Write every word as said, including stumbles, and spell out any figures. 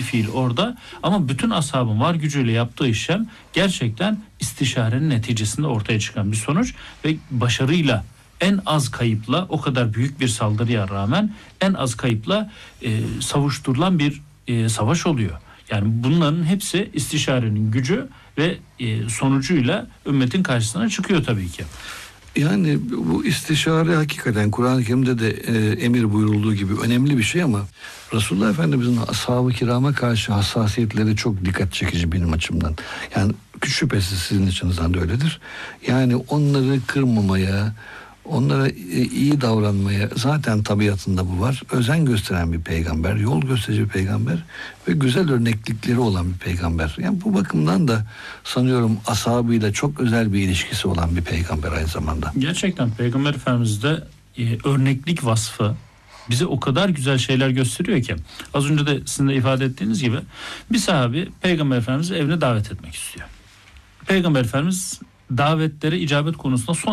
fiil orada, ama bütün ashabın var gücüyle yaptığı işlem gerçekten istişarenin neticesinde ortaya çıkan bir sonuç ve başarıyla, en az kayıpla, o kadar büyük bir saldırıya rağmen en az kayıpla e, savuşturulan bir e, savaş oluyor. Yani bunların hepsi istişarenin gücü ve e, sonucuyla ümmetin karşısına çıkıyor tabii ki. Yani bu istişare hakikaten Kur'an-ı Kerim'de de e, emir buyurulduğu gibi önemli bir şey, ama Resulullah Efendimiz'in ashab-ı kirama karşı hassasiyetleri çok dikkat çekici benim açımdan. Yani şüphesiz sizin açınızdan da öyledir. Yani onları kırmamaya, onlara iyi davranmaya, zaten tabiatında bu var. Özen gösteren bir peygamber, yol gösterici bir peygamber ve güzel örneklikleri olan bir peygamber. Yani bu bakımdan da sanıyorum ashabıyla çok özel bir ilişkisi olan bir peygamber aynı zamanda. Gerçekten Peygamber Efendimiz'de e, örneklik vasfı bize o kadar güzel şeyler gösteriyor ki, az önce de sizin de ifade ettiğiniz gibi, bir sahabi Peygamber Efendimiz'i evine davet etmek istiyor. Peygamber Efendimiz davetlere icabet konusunda son